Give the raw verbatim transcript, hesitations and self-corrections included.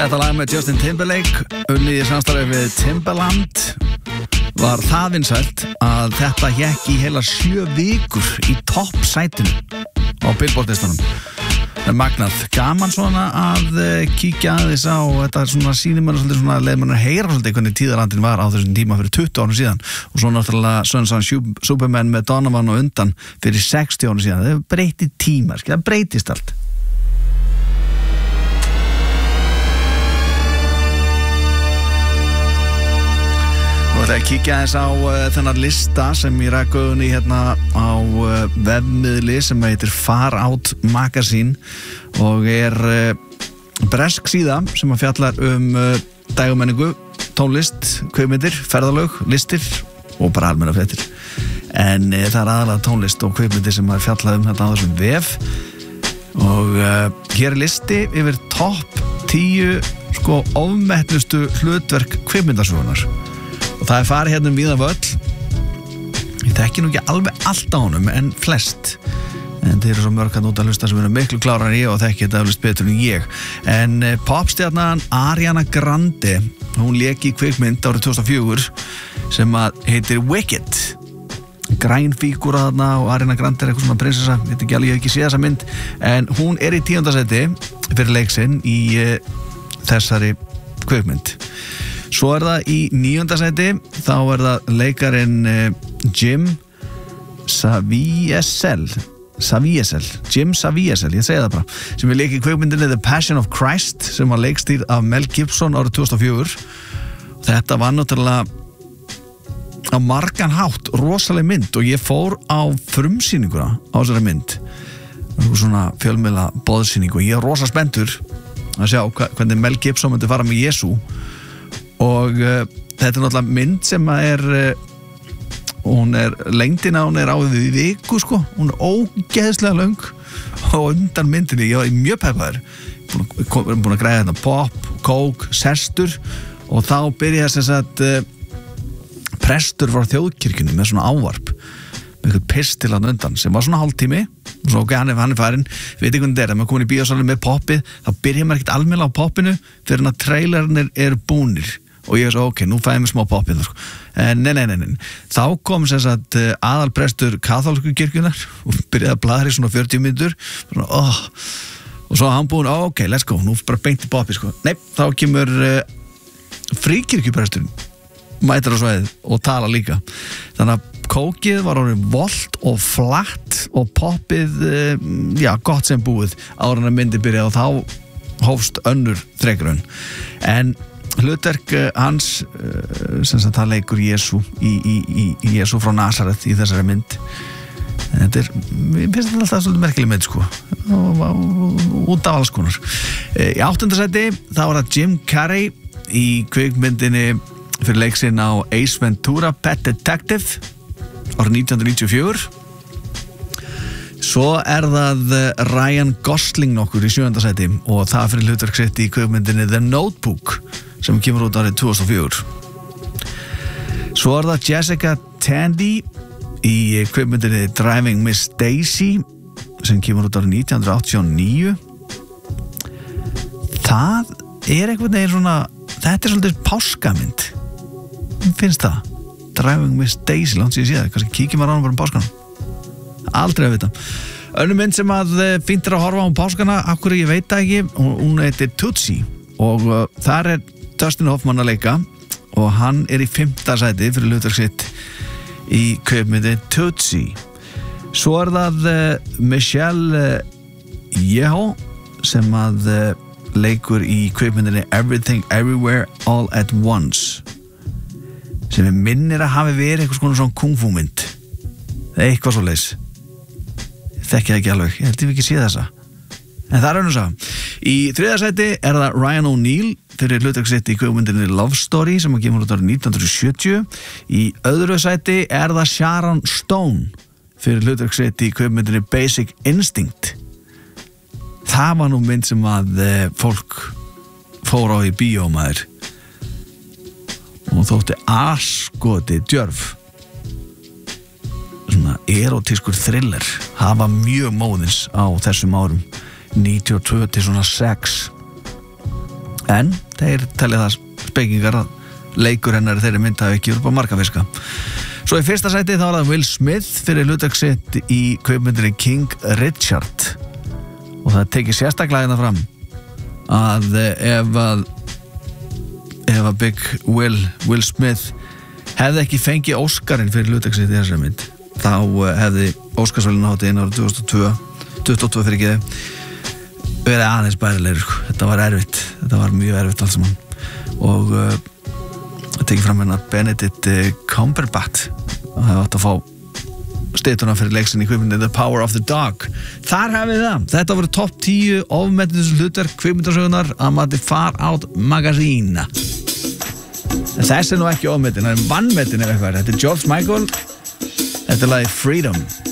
Þetta lag með Justin Timberlake, unnið í samstarfi við Timbaland, var það vinsælt að þetta hékk í heila sjö vikur í toppsætinu á Billboard-listanum. Það er magnað. Gaman svona að kíkja aðeins á þetta svona sýnir mann svolítið svona leið mann að heyra svolítið hvernig tíðarandinn var á þessum tíma fyrir tuttugu árum síðan og svo náttúrulega Sons of Superman með Donovan og undan fyrir sextíu árum síðan. Það breytir tímar, það breytist allt. Nú ætla ég að kíkja aðeins á uh, þennan lista sem ég rak augun í hérna á uh, vefmiðli sem heitir Far Out Magazine og er uh, bresk síða sem að fjallar um uh, dægumenningu, tónlist, kvikmyndir, ferðalög, listir og bara almenna fréttir. En uh, það er aðalega tónlist og kvikmyndir sem að fjalla um þetta á þessum vef og uh, hér er listi yfir topp tíu sko ofmetnustu hlutverk kvikmyndasögunar. Og það er farið hérna um víðan völl. Ég þekki nú ekki alveg allt á honum, en flest. En þeir eru svo mörg að út að hlusta sem eru miklu klárar en ég og þekki þetta alveg betur en ég. En eh, popstjarnan Ariana Grande, hún lék í kvikmynd árið tvö þúsund og fjögur sem að heitir Wicked. Græn fígúra þarna og Ariana Grande er eitthvað svona prinsessa, ég veit ekki alveg, ég hef ekki séð þessa mynd. En hún er í tíunda sæti fyrir leik sinn í eh, þessari kvikmynd. Svo er það í níunda sæti, þá er það leikarinn uh, Jim Caviezel, Caviezel, Jim Caviezel, ég segi það bara, sem er leik í kvikmyndinni The Passion of Christ, sem var leikstýrð af Mel Gibson árið tvö þúsund og fjögur. Þetta var náttúrulega á margan hátt rosaleg mynd og ég fór á frumsýninguna á þessari mynd, svona fjölmiðla boðsýningu og ég er rosa spenntur að sjá hvernig Mel Gibson myndi fara með Jesú. Og uh, þetta er náttúrulega mynd sem að er uh, hún er lengdina, hún er á við viku sko, hún er ógeðslega löng og undan myndinni, ég var mjög peppaður búin, búin að græða þetta pop, kók, sestur og þá byrjaði þess að uh, prestur frá þjóðkirkjunni með svona ávarp með eitthvað pistil hann undan sem var svona hálftími og svo ok, hann er, hann er farin veit ekki hvernig þetta er, ef maður komin í bíósalinn með poppið þá byrjar maður ekkert almennilega á poppinu fyrir hann að trailerinn er búnir og ég er svo, ok, nú fæði mig smá poppið sko. en nei, nei, nei, nei, þá kom sem sagt aðalprestur kaþólsku kirkjunar og byrjaði að bladra í svona fjörutíu mínútur svona, oh. og svo hann búin, oh, ok, let's go nú bara beint í poppið, sko, nei, þá kemur uh, fríkirkjupresturinn mætir á svæðið og tala líka þannig að kókið var orðið volt og flatt og poppið, uh, já, gott sem búið áður en að myndi byrjaði og þá hófst önnur þregrun en hlutverk hans sem sagt það leikur Jesú í, í, í, í Jesú frá Nasaret í þessari mynd þetta er, ég finnst þetta alltaf svolítið merkileg mynd sko og, og, út af alls konar í áttunda sæti þá var það Jim Carrey í kvikmyndinni fyrir leik sinn á Ace Ventura Pet Detective árið nítján hundruð níutíu og fjögur svo er það Ryan Gosling nokkur í sjöunda sæti og það fyrir hlutverk sitt í kvikmyndinni The Notebook sem kemur út árið tvö þúsund og fjögur. Svo er það Jessica Tandy í kvikmyndinni Driving Miss Daisy sem kemur út árið nítján hundruð áttatíu og níu. Það er einhvern veginn svona, þetta er svolítið páskamynd. Finnst það? Driving Miss Daisy, langt sér ég sé það, kannski kíkjum að rána bara um páskanum. Aldrei að vita. Önnur mynd sem að fínt er að horfa á um páskana, akkur ég veit það ekki, hún heitir Tootsie og uh, þar er Dustin Hoffman að leika og hann er í fimmta sæti fyrir hlutverk sitt í kvikmyndinni Tootsie. Svo er það uh, Michelle uh, Yeoh sem að uh, leikur í kvikmyndinni Everything Everywhere All at Once sem er minnir að hafi verið eitthvað svona svona kung fu mynd eitthvað svo leis þekki það ekki alveg, ég held ég ekki sé þessa en það er önnur saga. Í þriðja sæti er það Ryan O'Neal fyrir hlutverk sitt í kvikmyndinni Love Story sem að kemur út árið nítján hundruð sjötíu. Í öðru sæti er það Sharon Stone fyrir hlutverk sitt í kvikmyndinni Basic Instinct. Það var nú mynd sem að e, fólk fór á í bíómaður og þótti askoti djörf svona erotískur thriller hafa mjög móðins á þessum árum níutíu og tvö til svona sex en þeir telja það spekingar að leikur hennar þeirri mynd hafi ekki upp á markafiska. Svo í fyrsta sæti þá var það Will Smith fyrir hlutverk sitt í kvikmyndinni King Richard og það tekið sérstaklega hérna fram að ef að ef að Big Will Will Smith hefði ekki fengið Óskarinn fyrir hlutverk sitt í þessari mynd þá hefði Óskarsverðlaunahátíðin árið tvö þúsund og tvö tuttugu og tvö fyrir ekki verið aðeins bærilegur sko. Þetta var erfitt, þetta var mjög erfitt alls saman og uh, tekið fram hérna Benedict Cumberbatch og það átt að fá steytuna fyrir leiksin í kvikmyndinni The Power of the Dog. Þar hafið það. Þetta voru topp tíu ofmetnus hlutverk kvikmyndasögunar að mati Far Out Magazine. Þessi er nú ekki ofmetin, það er vannmetin ef eitthvað. Þetta er George Michael, þetta er lagið Freedom.